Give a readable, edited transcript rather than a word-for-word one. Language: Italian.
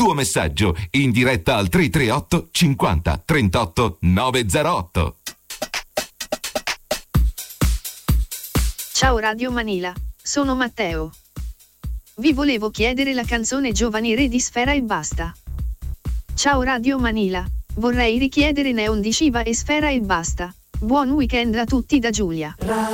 tuo messaggio in diretta al 338 50 38 908. Ciao Radio Manila, sono Matteo. Vi volevo chiedere la canzone Giovani Re di Sfera e Basta. Ciao Radio Manila, vorrei richiedere Neon di Shiva e Sfera e Basta. Buon weekend a tutti da Giulia.